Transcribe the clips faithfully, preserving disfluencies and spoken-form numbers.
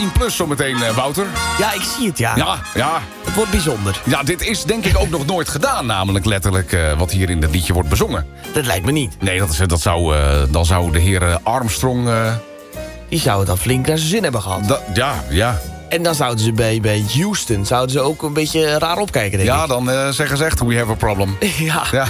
tien plus zometeen, uh, Wouter. Ja, ik zie het, ja. Ja, ja. Het wordt bijzonder. Ja, dit is denk ik ook nog nooit gedaan, namelijk letterlijk uh, wat hier in het liedje wordt bezongen. Dat lijkt me niet. Nee, dat, is, dat zou, uh, dan zou de heer uh, Armstrong... Uh, Die zou het dan flink naar zijn zin hebben gehad. da, ja, ja. En dan zouden ze bij, bij Houston zouden ze ook een beetje raar opkijken, denk ja, ik. dan uh, zeggen ze echt, we have a problem. Ja. Ja.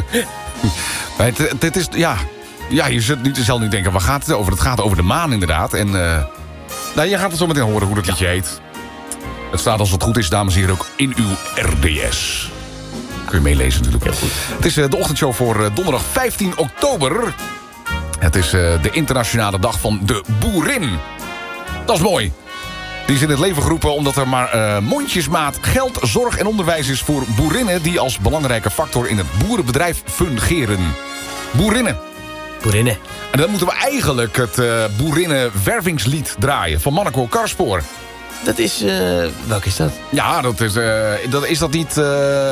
Maar het, het is, ja... Ja, je zult nu, zal nu denken, waar gaat het over? Het gaat over de maan, inderdaad. En uh, nou, je gaat het zo meteen horen hoe dat liedje heet. Het staat, als het goed is, dames en heren, ook in uw R D S. Kun je meelezen natuurlijk. Heel goed. Het is uh, de ochtendshow voor uh, donderdag vijftien oktober. Het is uh, de internationale dag van de boerin. Dat is mooi. Die is in het leven geroepen omdat er maar uh, mondjesmaat geld, zorg en onderwijs is voor boerinnen... die als belangrijke factor in het boerenbedrijf fungeren. Boerinnen. Boerinnen. En dan moeten we eigenlijk het uh, boerinnenwervingslied draaien van Manneke Karspoor. Dat is... Uh, welke is dat? Ja, dat is, uh, dat, is dat niet... Uh,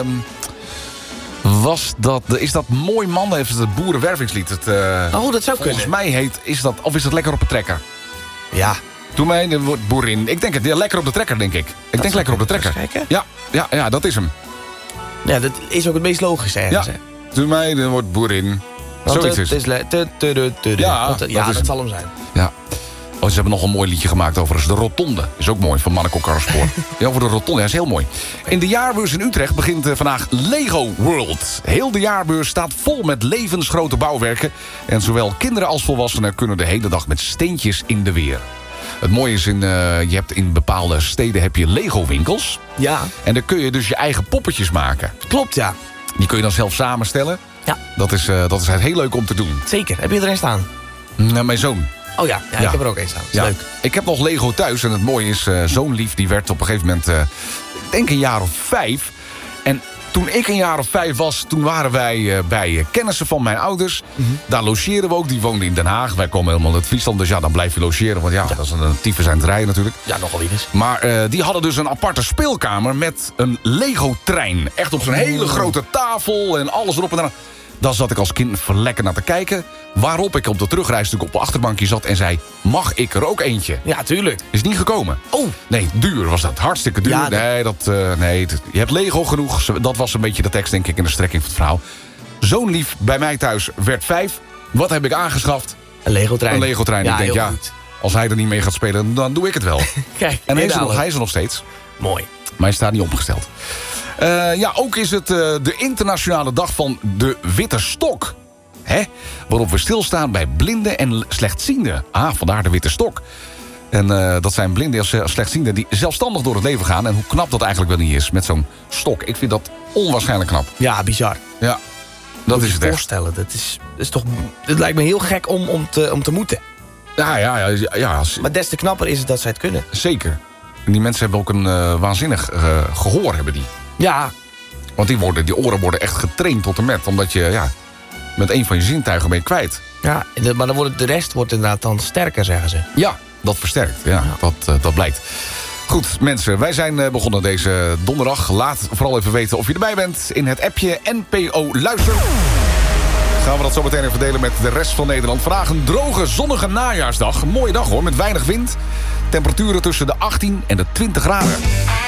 was dat... Is dat Mooi Man? Heeft het boerenwervingslied? Het, uh, oh, dat zou volgens kunnen. mij heet... Is dat, of is het Lekker op de Trekker? Ja. Doe mij de woord boerin. Ik denk het. Ja, Lekker op de Trekker, denk ik. Ik dat denk Lekker op de Trekker. Ja, ja, ja, dat is hem. Ja, dat is ook het meest logische ergens. Ja. Doe mij de woord boerin. Zoiets is het. Ja, ja, dat zal hem zijn. Ja. Oh, ze hebben nog een mooi liedje gemaakt over de Rotonde. Is ook mooi, van Manneke Karspoor. Ja, over de Rotonde, ja, is heel mooi. In de jaarbeurs in Utrecht begint uh, vandaag Lego World. Heel de jaarbeurs staat vol met levensgrote bouwwerken. En zowel kinderen als volwassenen kunnen de hele dag met steentjes in de weer. Het mooie is, in, uh, je hebt in bepaalde steden heb je Lego-winkels. Ja. En dan kun je dus je eigen poppetjes maken. Klopt, ja. Die kun je dan zelf samenstellen. Ja. Dat is, uh, dat is heel leuk om te doen. Zeker. Heb je er een staan? Nou, mijn zoon. Oh ja, ja, ja. ik heb er ook een staan. Ja. Leuk. Ik heb nog Lego thuis en het mooie is, uh, zo'n lief die werd op een gegeven moment, uh, ik denk een jaar of vijf. En toen ik een jaar of vijf was, toen waren wij uh, bij uh, kennissen van mijn ouders. Mm-hmm. Daar logeerden we ook, die woonden in Den Haag. Wij komen helemaal uit Friesland, dus ja, dan blijf je logeren. Want ja, ja. dat is een tyfus aan het rijden natuurlijk. Ja, nogal eens. Maar uh, die hadden dus een aparte speelkamer met een Lego-trein. Echt op zo'n hele grote tafel en alles erop en eraan. Daar zat ik als kind verlekker naar te kijken. Waarop ik op de terugreis natuurlijk op de achterbankje zat en zei... mag ik er ook eentje? Ja, tuurlijk. Is niet gekomen. Oh. Nee, duur was dat. Hartstikke duur. Ja, dat... Nee, dat, uh, nee, je hebt Lego genoeg. Dat was een beetje de tekst, denk ik, in de strekking van het verhaal. Zo'n lief bij mij thuis werd vijf. Wat heb ik aangeschaft? Een Lego-trein. Een Lego-trein. Ja, ik denk, ja, goed. Als hij er niet mee gaat spelen, dan doe ik het wel. Kijk, en hij is, er nog, hij is er nog steeds. Mooi. Maar hij staat niet opgesteld. Uh, ja, ook is het uh, de internationale dag van de witte stok. Hè? Waarop we stilstaan bij blinden en slechtzienden. Ah, vandaar de witte stok. En uh, dat zijn blinden en slechtzienden die zelfstandig door het leven gaan. En hoe knap dat eigenlijk wel niet is met zo'n stok. Ik vind dat onwaarschijnlijk knap. Ja, bizar. Ja, dat Moet is je het echt. voorstellen. Dat is, dat is toch, het lijkt me heel gek om, om, te, om te moeten. Ja, ja, ja. ja als... Maar des te knapper is het dat zij het kunnen. Zeker. En die mensen hebben ook een uh, waanzinnig uh, gehoor, hebben die. Ja. Want die, worden, die oren worden echt getraind tot en met. Omdat je, ja, met een van je zintuigen ben je kwijt. Ja, maar dan wordt de rest wordt inderdaad dan sterker, zeggen ze. Ja, dat versterkt. Ja, ja. Dat, uh, dat blijkt. Goed, mensen, wij zijn uh, begonnen deze donderdag. Laat vooral even weten of je erbij bent in het appje N P O Luister. Gaan we dat zo meteen even delen met de rest van Nederland. Vandaag een droge, zonnige najaarsdag. Een mooie dag hoor, met weinig wind. Temperaturen tussen de achttien en de twintig graden.